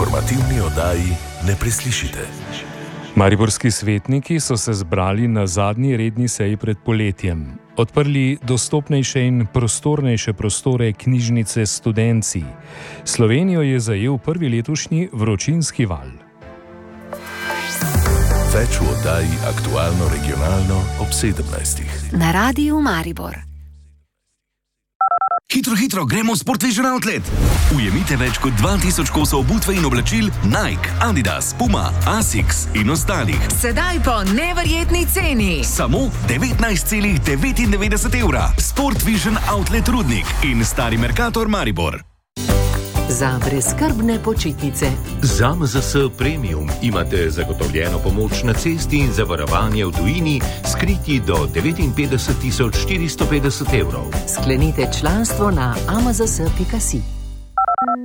informativni oddaji ne preslišite. Mariborski svetniki so se zbrali na zadnji redni seji pred poletjem. Odprli dostopnejše in prostornejše prostore knjižnice Studenci. Slovenijo je zajel prvi letošnji vročinski val. Več v oddaji Aktualno regionalno ob 17. Na Radiu Maribor. Hitro, gremo v Sport Vision Outlet. Ujemite več kot 2000 kosov obutve in oblačil Nike, Adidas, Puma, Asics in ostalih. Sedaj po neverjetni ceni. Samo 19,99 evra. Sport Vision Outlet Rudnik in Stari Mercator Maribor. Za brezskrbne počitnice. Z AMZS Premium imate zagotovljeno pomoč na cesti in zavarovanje v tujini, skriti do 59 450 evrov. Sklenite članstvo na amzs.si.